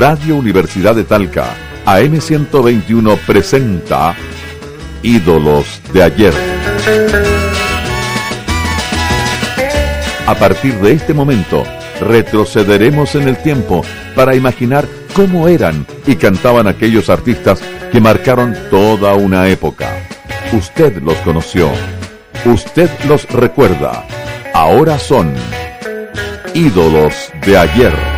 Radio Universidad de Talca, AM121 presenta Ídolos de ayer. A partir de este momento, retrocederemos en el tiempo para imaginar cómo eran y cantaban aquellos artistas que marcaron toda una época. Usted los conoció, usted los recuerda. Ahora son Ídolos de ayer.